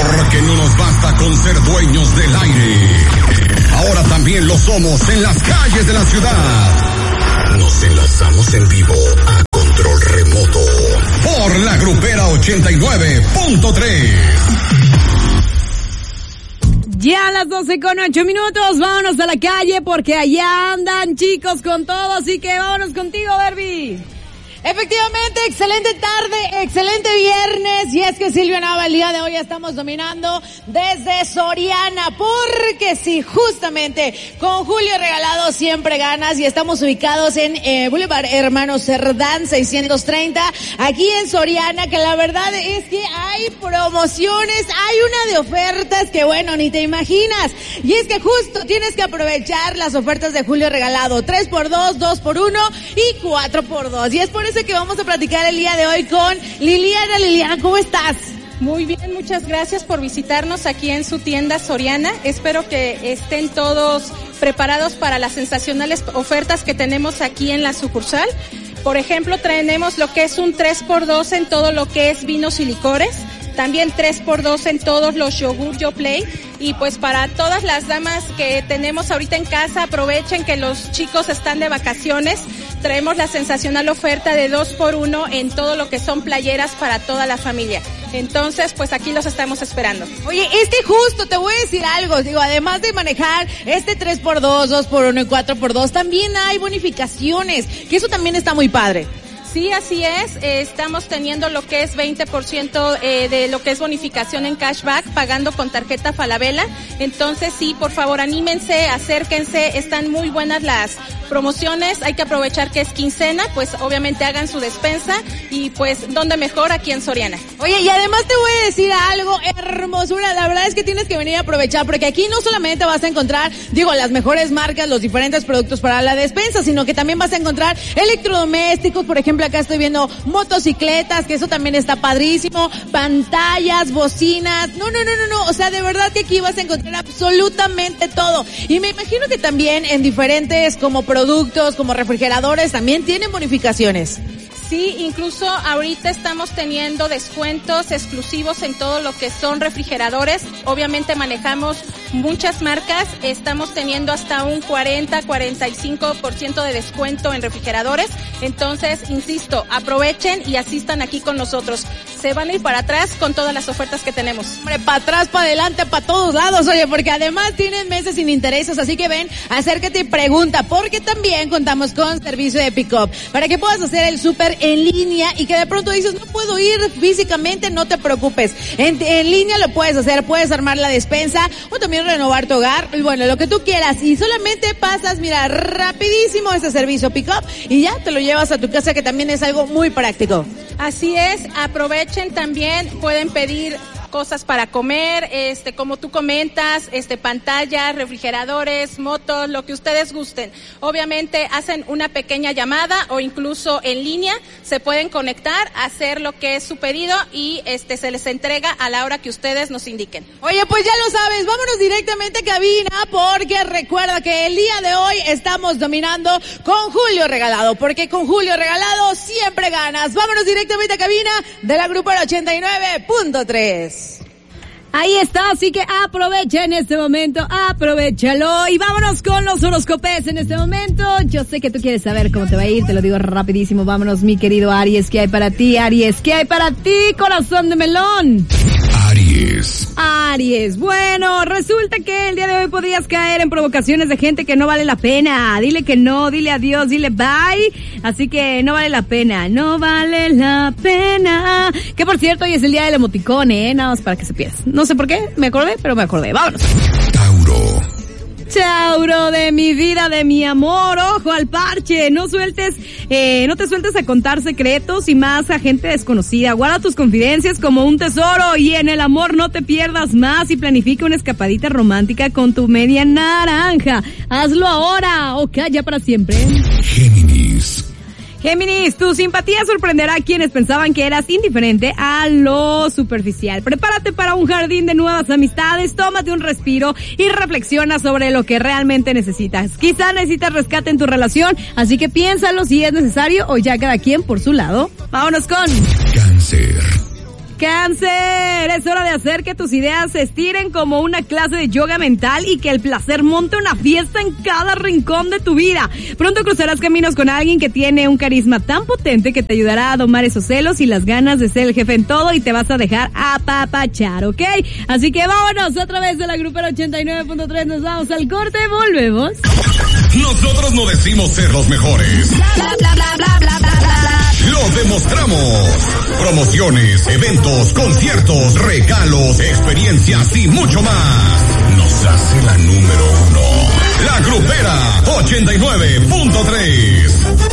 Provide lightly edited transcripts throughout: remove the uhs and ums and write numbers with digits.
Porque no nos basta con ser dueños del aire. Ahora también lo somos en las calles de la ciudad. Nos enlazamos en vivo a control remoto por la Grupera 89.3. Ya a las 12:08, vámonos a la calle porque allá andan chicos con todo, así que vámonos contigo, Derby. Efectivamente, excelente tarde, excelente viernes, y es que Silvia Nava, el día de hoy estamos dominando desde Soriana, porque sí, justamente con Julio Regalado siempre ganas, y estamos ubicados en Boulevard Hermano Cerdán 630, aquí en Soriana, que la verdad es que hay promociones, hay una de ofertas que bueno, ni te imaginas, y es que justo tienes que aprovechar las ofertas de Julio Regalado, 3x2, 2x1 y 4x2, y es por eso que vamos a platicar el día de hoy con Liliana. Liliana, ¿cómo estás? Muy bien, muchas gracias por visitarnos aquí en su tienda Soriana. Espero que estén todos preparados para las sensacionales ofertas que tenemos aquí en la sucursal. Por ejemplo, tenemos lo que es un 3x2 en todo lo que es vinos y licores. También 3x2 en todos los yogur Yoplait. Y pues para todas las damas que tenemos ahorita en casa, aprovechen que los chicos están de vacaciones. Traemos la sensacional oferta de 2x1 en todo lo que son playeras para toda la familia. Entonces, pues aquí los estamos esperando. Oye, es que justo te voy a decir algo, digo, además de manejar este 3x2, 2x1 y 4x2, también hay bonificaciones, que eso también está muy padre. Sí, así es. Estamos teniendo lo que es 20% de lo que es bonificación en cashback, pagando con tarjeta Falabella. Entonces, sí, por favor, anímense, acérquense. Están muy buenas las promociones. Hay que aprovechar que es quincena, pues obviamente hagan su despensa y pues, ¿dónde mejor? Aquí en Soriana. Oye, y además te voy a decir algo, hermosura. La verdad es que tienes que venir a aprovechar, porque aquí no solamente vas a encontrar, digo, las mejores marcas, los diferentes productos para la despensa, sino que también vas a encontrar electrodomésticos, por ejemplo, acá estoy viendo motocicletas, que eso también está padrísimo, pantallas, bocinas, no, o sea, de verdad que aquí vas a encontrar absolutamente todo, y me imagino que también en diferentes como productos, como refrigeradores, también tienen bonificaciones. Sí, incluso ahorita estamos teniendo descuentos exclusivos en todo lo que son refrigeradores. Obviamente manejamos muchas marcas, estamos teniendo hasta un 40-45% de descuento en refrigeradores. Entonces, insisto, aprovechen y asistan aquí con nosotros. Se van a ir para atrás con todas las ofertas que tenemos. Hombre, para atrás, para adelante, para todos lados, oye, porque además tienen meses sin intereses, así que ven, acércate y pregunta, porque también contamos con servicio de pick-up, para que puedas hacer el súper en línea y que de pronto dices, no puedo ir físicamente, no te preocupes. En línea lo puedes hacer, puedes armar la despensa o también renovar tu hogar, bueno, lo que tú quieras, y solamente pasas, mira, rapidísimo ese servicio pick-up y ya te lo llevas a tu casa, que también es algo muy práctico. Así es, aprovechen también, pueden pedir cosas para comer, como tú comentas, pantallas, refrigeradores, motos, lo que ustedes gusten. Obviamente hacen una pequeña llamada o incluso en línea, se pueden conectar, hacer lo que es su pedido y se les entrega a la hora que ustedes nos indiquen. Oye, pues ya lo sabes, vámonos directamente a cabina, porque recuerda que el día de hoy estamos dominando con Julio Regalado, porque con Julio Regalado siempre ganas. Vámonos directamente a cabina de la Grupera 89.3. Ahí está, así que aprovecha en este momento, aprovechalo y vámonos con los horóscopes en este momento. Yo sé que tú quieres saber cómo te va a ir, te lo digo rapidísimo. Vámonos, mi querido Aries, ¿qué hay para ti, Aries? ¿Qué hay para ti, corazón de melón? Aries, bueno, resulta que el día de hoy podrías caer en provocaciones de gente que no vale la pena. Dile que no, dile adiós, dile bye. Así que no vale la pena, no vale la pena. Que por cierto, hoy es el día del emoticón, nada más para que se pierdas. No sé por qué, me acordé, pero me acordé. Vámonos. Tauro de mi vida, de mi amor, ojo al parche, no te sueltes a contar secretos y más a gente desconocida, guarda tus confidencias como un tesoro y en el amor no te pierdas más y planifica una escapadita romántica con tu media naranja, hazlo ahora o calla para siempre. Géminis, tu simpatía sorprenderá a quienes pensaban que eras indiferente a lo superficial. Prepárate para un jardín de nuevas amistades, tómate un respiro y reflexiona sobre lo que realmente necesitas. Quizá necesitas rescate en tu relación, así que piénsalo si es necesario o ya cada quien por su lado. Vámonos con Cáncer, es hora de hacer que tus ideas se estiren como una clase de yoga mental y que el placer monte una fiesta en cada rincón de tu vida. Pronto cruzarás caminos con alguien que tiene un carisma tan potente que te ayudará a domar esos celos y las ganas de ser el jefe en todo y te vas a dejar apapachar, ¿ok? Así que vámonos otra vez de la Grupera 89.3, nos vamos al corte, volvemos. Nosotros no decimos ser los mejores. Bla, bla, bla, bla, bla, bla, bla. Lo demostramos. Promociones, eventos, conciertos, regalos, experiencias y mucho más. Nos hace la número 1. La Grupera 89.3.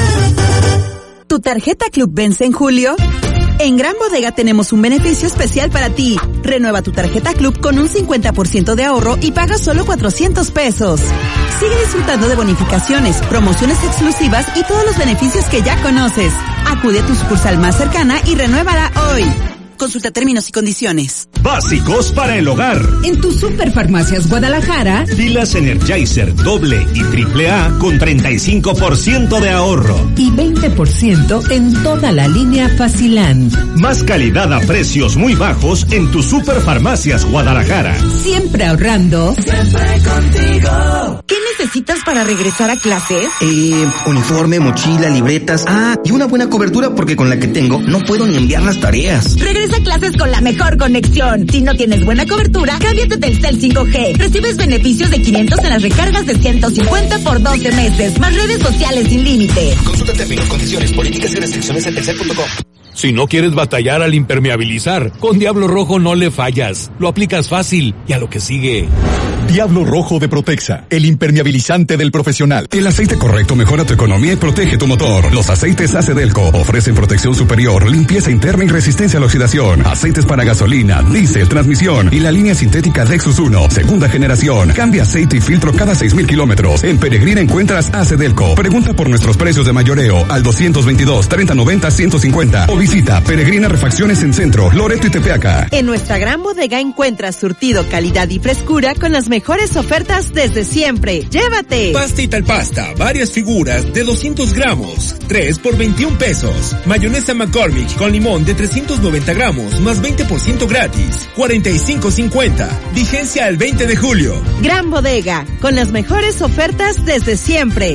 ¿Tu tarjeta Club vence en julio? En Gran Bodega tenemos un beneficio especial para ti. Renueva tu tarjeta Club con un 50% de ahorro y paga solo 400 pesos. Sigue disfrutando de bonificaciones, promociones exclusivas y todos los beneficios que ya conoces. Acude a tu sucursal más cercana y renuévala hoy. Consulta términos y condiciones. Básicos para el hogar. En tu Superfarmacias Guadalajara, Pilas Energizer doble y triple A con 35% de ahorro. Y 20% en toda la línea Faciland. Más calidad a precios muy bajos en tu Superfarmacias Guadalajara. Siempre ahorrando. Siempre contigo. ¿Qué necesitas para regresar a clases? Uniforme, mochila, libretas. Y una buena cobertura porque con la que tengo no puedo ni enviar las tareas. Regresa a clases con la mejor conexión. Si no tienes buena cobertura, cámbiate Telcel 5G. Recibes beneficios de 500 en las recargas de 150 por 12 meses. Más redes sociales sin límite. Consulta términos, condiciones, políticas y restricciones en telcel.com. Si no quieres batallar al impermeabilizar, con Diablo Rojo no le fallas. Lo aplicas fácil y a lo que sigue. Diablo Rojo de Protexa, el impermeabilizante del profesional. El aceite correcto mejora tu economía y protege tu motor. Los aceites Acedelco ofrecen protección superior, limpieza interna y resistencia a la oxidación. Aceites para gasolina, diésel, transmisión y la línea sintética Dexus 1, segunda generación. Cambia aceite y filtro cada 6,000 kilómetros. En Peregrina encuentras Acedelco. Pregunta por nuestros precios de mayoreo al 222-3090-150 o visita Peregrina Refacciones en Centro, Loreto y Tepeaca. En nuestra Gran Bodega encuentras surtido, calidad y frescura con las mejores ofertas desde siempre. ¡Llévate! Pasta y tal pasta, varias figuras de 200 gramos, 3 por 21 pesos. Mayonesa McCormick con limón de 390 gramos, más 20% gratis, 45.50. Vigencia el 20 de julio. Gran Bodega, con las mejores ofertas desde siempre.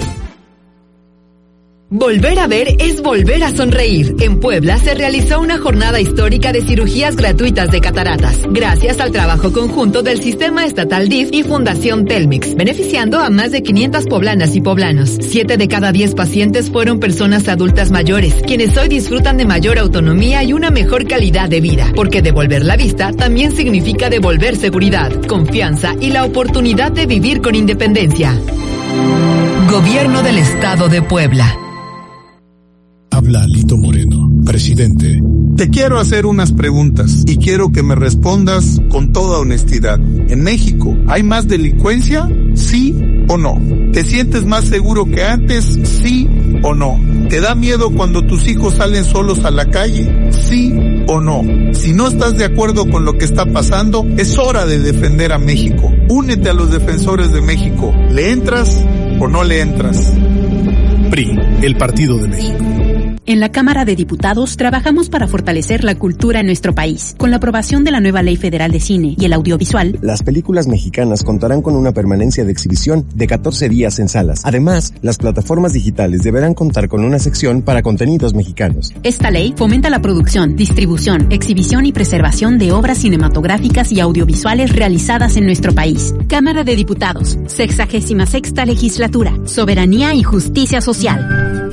Volver a ver es volver a sonreír. En Puebla se realizó una jornada histórica de cirugías gratuitas de cataratas, gracias al trabajo conjunto del Sistema Estatal DIF y Fundación Telmex, beneficiando a más de 500 poblanas y poblanos. 7 de cada 10 pacientes fueron personas adultas mayores, quienes hoy disfrutan de mayor autonomía y una mejor calidad de vida, porque devolver la vista también significa devolver seguridad, confianza y la oportunidad de vivir con independencia. Gobierno del Estado de Puebla. Habla Lito Moreno, presidente. Te quiero hacer unas preguntas y quiero que me respondas con toda honestidad. ¿En México hay más delincuencia? ¿Sí o no? ¿Te sientes más seguro que antes? ¿Sí o no? ¿Te da miedo cuando tus hijos salen solos a la calle? ¿Sí o no? Si no estás de acuerdo con lo que está pasando, es hora de defender a México. Únete a los defensores de México. ¿Le entras o no le entras? PRI, el Partido de México. En la Cámara de Diputados trabajamos para fortalecer la cultura en nuestro país. Con la aprobación de la nueva Ley Federal de Cine y el Audiovisual, las películas mexicanas contarán con una permanencia de exhibición de 14 días en salas. Además, las plataformas digitales deberán contar con una sección para contenidos mexicanos. Esta ley fomenta la producción, distribución, exhibición y preservación de obras cinematográficas y audiovisuales realizadas en nuestro país. Cámara de Diputados, 66ª Legislatura, Soberanía y Justicia Social.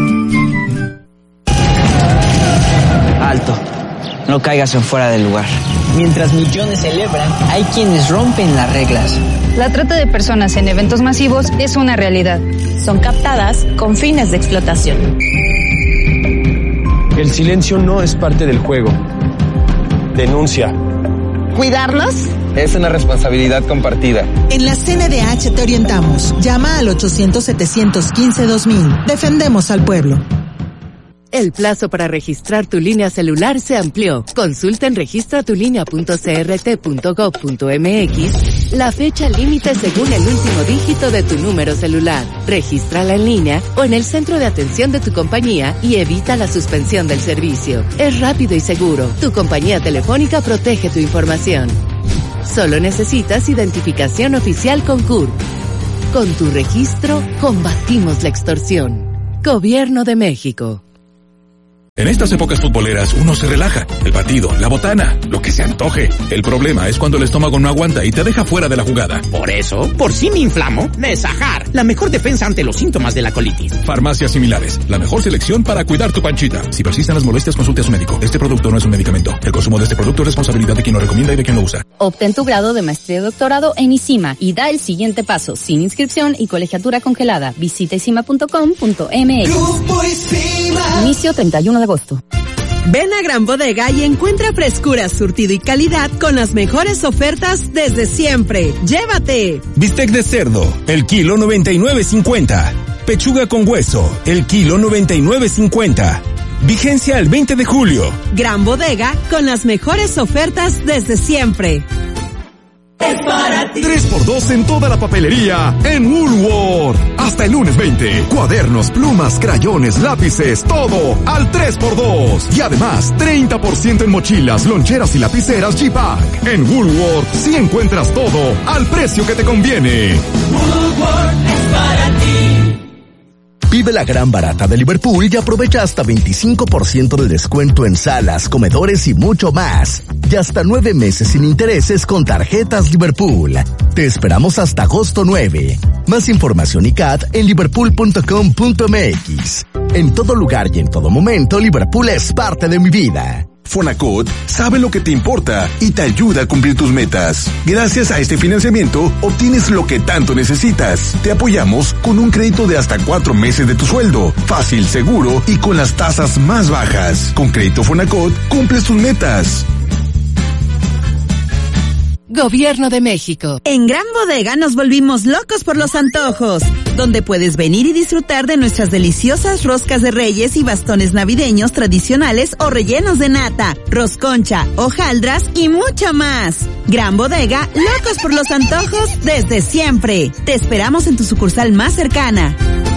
Alto, no caigas en fuera del lugar. Mientras millones celebran, hay quienes rompen las reglas. La trata de personas en eventos masivos es una realidad. Son captadas con fines de explotación. El silencio no es parte del juego. Denuncia. ¿Cuidarnos? Es una responsabilidad compartida. En la CNDH te orientamos. Llama al 800-715-2000. Defendemos al pueblo. El plazo para registrar tu línea celular se amplió. Consulta en registratulinea.crt.gov.mx la fecha límite según el último dígito de tu número celular. Regístrala en línea o en el centro de atención de tu compañía y evita la suspensión del servicio. Es rápido y seguro. Tu compañía telefónica protege tu información. Solo necesitas identificación oficial con CURP. Con tu registro, combatimos la extorsión. Gobierno de México. En estas épocas futboleras uno se relaja. El partido, la botana, lo que se antoje. El problema es cuando el estómago no aguanta y te deja fuera de la jugada. Por eso, por si me inflamo, Nesajar, la mejor defensa ante los síntomas de la colitis. Farmacias similares, la mejor selección para cuidar tu panchita. Si persisten las molestias, consulte a su médico. Este producto no es un medicamento. El consumo de este producto es responsabilidad de quien lo recomienda y de quien lo usa. Obtén tu grado de maestría y doctorado en ICIMA y da el siguiente paso, sin inscripción y colegiatura congelada. Visita isima.com.mx. Grupo ICIMA. Inicio 31 de agosto. Ven a Gran Bodega y encuentra frescura, surtido y calidad con las mejores ofertas desde siempre. ¡Llévate! Bistec de cerdo, el kilo 99.50. Pechuga con hueso, el kilo 99.50. Vigencia el 20 de julio. Gran Bodega con las mejores ofertas desde siempre. Es para ti. 3x2 en toda la papelería en Woolworth. Hasta el lunes 20. Cuadernos, plumas, crayones, lápices, todo al 3x2. Y además, 30% en mochilas, loncheras y lapiceras G-Pack. En Woolworth sí encuentras todo al precio que te conviene. Woolworth es para ti. Vive la gran barata de Liverpool y aprovecha hasta 25% de descuento en salas, comedores y mucho más. Y hasta 9 meses sin intereses con tarjetas Liverpool. Te esperamos hasta agosto 9. Más información y CAT en liverpool.com.mx. En todo lugar y en todo momento, Liverpool es parte de mi vida. Fonacot sabe lo que te importa y te ayuda a cumplir tus metas. Gracias a este financiamiento, obtienes lo que tanto necesitas. Te apoyamos con un crédito de hasta 4 meses de tu sueldo. Fácil, seguro y con las tasas más bajas. Con Crédito Fonacot, cumples tus metas. Gobierno de México. En Gran Bodega nos volvimos locos por los antojos, donde puedes venir y disfrutar de nuestras deliciosas roscas de reyes y bastones navideños tradicionales o rellenos de nata, rosconcha, hojaldras y mucho más. Gran Bodega, locos por los antojos desde siempre. Te esperamos en tu sucursal más cercana.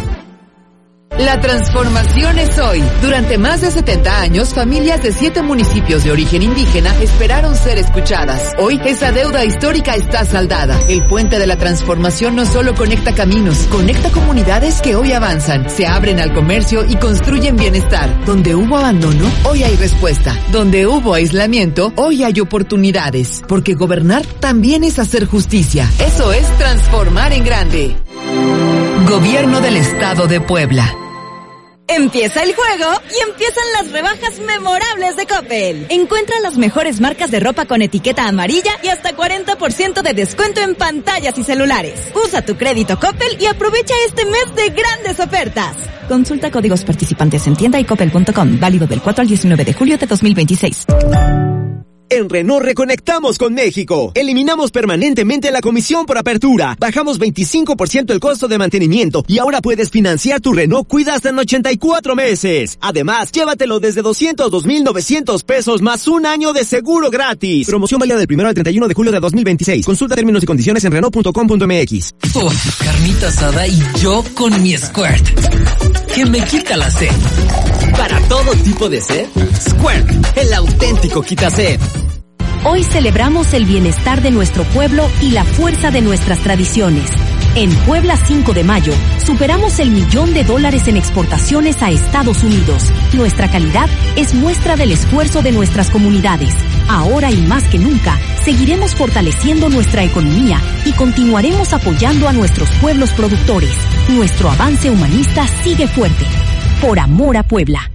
La transformación es hoy. Durante más de 70 años, familias de 7 municipios de origen indígena esperaron ser escuchadas. Hoy, esa deuda histórica está saldada. El puente de la transformación no solo conecta caminos, conecta comunidades que hoy avanzan, se abren al comercio y construyen bienestar. Donde hubo abandono, hoy hay respuesta. Donde hubo aislamiento, hoy hay oportunidades. Porque gobernar también es hacer justicia. Eso es transformar en grande. Gobierno del Estado de Puebla. Empieza el juego y empiezan las rebajas memorables de Coppel. Encuentra las mejores marcas de ropa con etiqueta amarilla y hasta 40% de descuento en pantallas y celulares. Usa tu crédito Coppel y aprovecha este mes de grandes ofertas. Consulta códigos participantes en tienda y coppel.com. Válido del 4 al 19 de julio de 2026. En Renault reconectamos con México. Eliminamos permanentemente la comisión por apertura. Bajamos 25% el costo de mantenimiento y ahora puedes financiar tu Renault Cuida hasta en 84 meses. Además, llévatelo desde 202,900 pesos más un año de seguro gratis. Promoción válida del 1 al 31 de julio de 2026. Consulta términos y condiciones en Renault.com.mx. Carnita asada y yo con mi Squirt, que me quita la sed. Para todo tipo de sed, Squirt, el auténtico quita sed. Hoy celebramos el bienestar de nuestro pueblo y la fuerza de nuestras tradiciones. En Puebla 5 de mayo, superamos el $1,000,000 en exportaciones a Estados Unidos. Nuestra calidad es muestra del esfuerzo de nuestras comunidades. Ahora y más que nunca, seguiremos fortaleciendo nuestra economía y continuaremos apoyando a nuestros pueblos productores. Nuestro avance humanista sigue fuerte. Por amor a Puebla.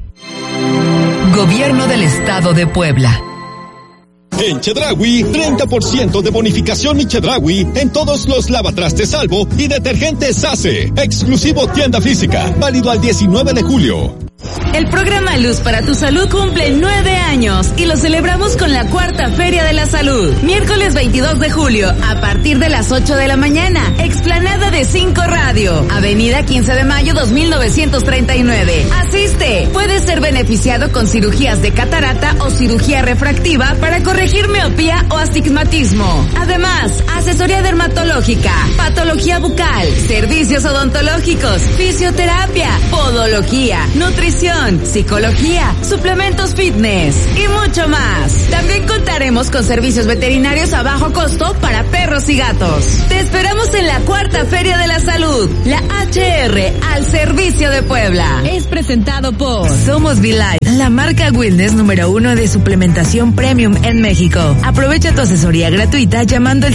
Gobierno del Estado de Puebla. En Chedraui, 30% de bonificación y Chedraui en todos los lavatrastes Salvo y detergentes Ace. Exclusivo tienda física, válido al 19 de julio. El programa Luz para tu Salud cumple 9 años y lo celebramos con la 4ª Feria de la Salud. Miércoles 22 de julio, a partir de las 8 de la mañana, explanada de 5 Radio, Avenida 15 de Mayo 2939. Asiste. Puedes ser beneficiado con cirugías de catarata o cirugía refractiva para corregir miopía o astigmatismo. Además, asesoría dermatológica, patología bucal, servicios odontológicos, fisioterapia, podología, nutrición, psicología, suplementos fitness y mucho más. También contaremos con servicios veterinarios a bajo costo para perros y gatos. Te esperamos en la 4ª Feria de la Salud, la HR, al servicio de Puebla. Es presentado por Somos V-Life, la marca wellness número 1 de suplementación premium en México. Aprovecha tu asesoría gratuita llamando al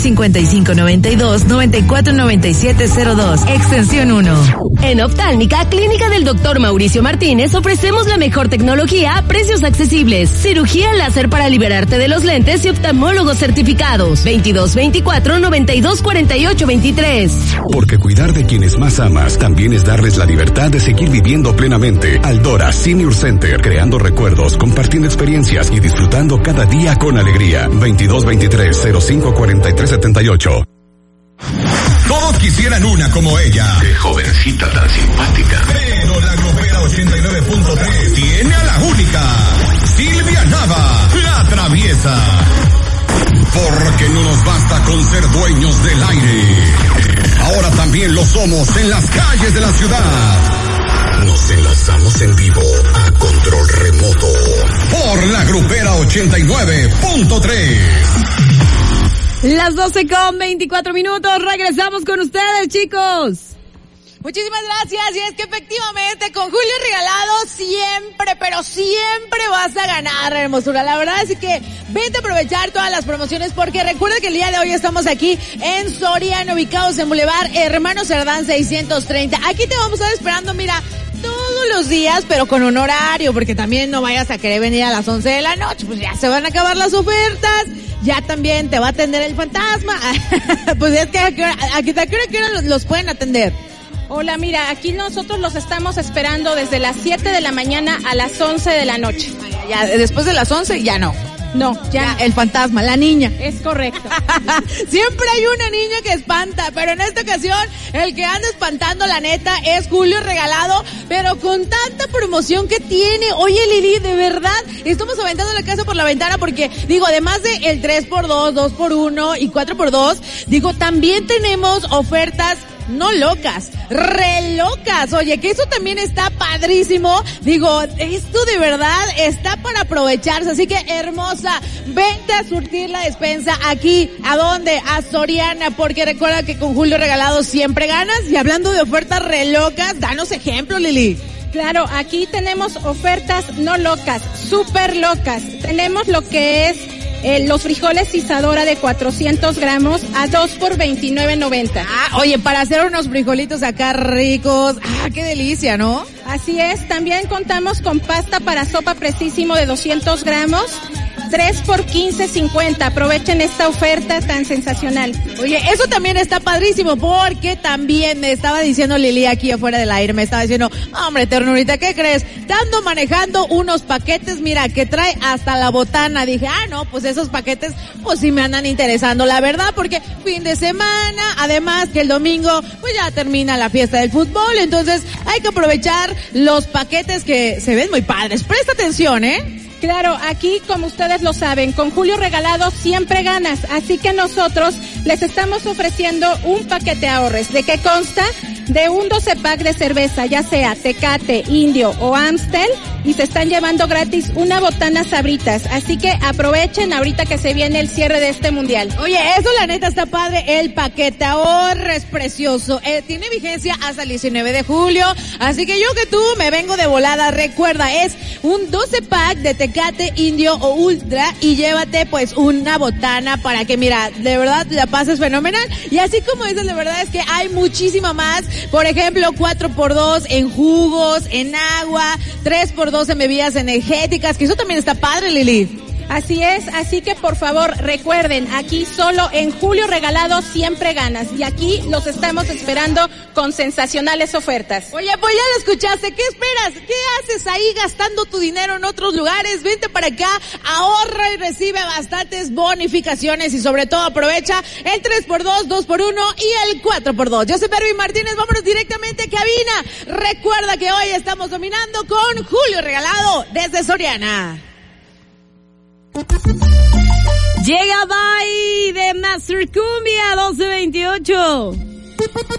5592-949702, extensión 1. En Oftálmica, Clínica del Dr. Mauricio Martínez, ofrecemos la mejor tecnología a precios accesibles. Cirugía láser para liberarte de los lentes y oftalmólogos certificados. 2224-924823. Porque cuidar de quienes más amas también es darles la libertad de seguir viviendo plenamente. Aldora Senior Center, creando recuerdos, compartiendo experiencias y disfrutando cada día con alegría. 2223-054378. Todos quisieran una como ella. Qué jovencita tan simpática. Pero la Grupera 89.3 tiene a la única. Silvia Nava, la traviesa. Porque no nos basta con ser dueños del aire. Ahora también lo somos en las calles de la ciudad. Nos enlazamos en vivo a control remoto. Por la Grupera 89.3. Las 12:24, regresamos con ustedes, chicos. Muchísimas gracias, y es que efectivamente con Julio Regalado siempre, pero siempre vas a ganar, hermosura. La verdad es que vente a aprovechar todas las promociones, porque recuerda que el día de hoy estamos aquí en Soriana, ubicados en Boulevard Hermano Cerdán 630. Aquí te vamos a estar esperando, mira, todos los días, pero con un horario, porque también no vayas a querer venir a las 11 de la noche, pues ya se van a acabar las ofertas, ya también te va a atender el fantasma. Pues es que aquí te creo que los pueden atender. Hola, mira, aquí nosotros los estamos esperando desde las 7 de la mañana a las 11 de la noche. Ya, después de las 11 ya no. No, ya el fantasma, la niña. Es correcto. Siempre hay una niña que espanta, pero en esta ocasión el que anda espantando, la neta, es Julio Regalado, pero con tanta promoción que tiene. Oye, Lili, de verdad, estamos aventando la casa por la ventana porque, digo, además de el 3x2, 2x1 y 4x2, digo, también tenemos ofertas no locas, re locas. Oye, que eso también está padrísimo. Digo, esto de verdad está para aprovecharse. Así que, hermosa, vente a surtir la despensa aquí. ¿A dónde? A Soriana, porque recuerda que con Julio Regalado siempre ganas. Y hablando de ofertas re locas, danos ejemplo, Lili. Claro, aquí tenemos ofertas no locas, súper locas. Tenemos lo que es los frijoles Isadora de 400 gramos a 2 por $29.90. Oye, para hacer unos frijolitos acá ricos, qué delicia, ¿no? Así es, también contamos con pasta para sopa Precisísimo de 200 gramos, 3 por $15.50. Aprovechen esta oferta tan sensacional. Oye, eso también está padrísimo, porque también me estaba diciendo Lili aquí afuera del aire, me estaba diciendo, hombre, ternurita, ¿qué crees? Te ando manejando unos paquetes, mira, que trae hasta la botana. Dije, no, pues esos paquetes, pues sí me andan interesando, la verdad, porque fin de semana, además que el domingo, pues ya termina la fiesta del fútbol, entonces hay que aprovechar los paquetes que se ven muy padres. Presta atención, Claro, aquí, como ustedes lo saben, con Julio Regalado siempre ganas, así que nosotros les estamos ofreciendo un paquete ahorres, de que consta de un 12 pack de cerveza, ya sea Tecate, Indio o Amstel, y se están llevando gratis una botana Sabritas, así que aprovechen ahorita que se viene el cierre de este mundial. Oye, eso la neta está padre, el paquete ahorres precioso, tiene vigencia hasta el 19 de julio, así que yo que tú me vengo de volada. Recuerda, es un 12 pack de Tecate, Indio o Ultra, y llévate pues una botana para que, mira, de verdad la pases fenomenal. Y así como dices, de verdad es que hay muchísima más. Por ejemplo, 4x2 en jugos, en agua, 3x2 en bebidas energéticas, que eso también está padre, Lili. Así es, así que por favor recuerden, aquí solo en Julio Regalado siempre ganas, y aquí los estamos esperando con sensacionales ofertas. Oye, pues ya lo escuchaste, ¿qué esperas? ¿Qué haces ahí gastando tu dinero en otros lugares? Vente para acá, ahorra y recibe bastantes bonificaciones y sobre todo aprovecha el 3x2, 2x1 y el 4x2. Yo soy Pervin Martínez, vámonos directamente a cabina. Recuerda que hoy estamos dominando con Julio Regalado desde Soriana. Llega Bye de Master Cumbia 1228.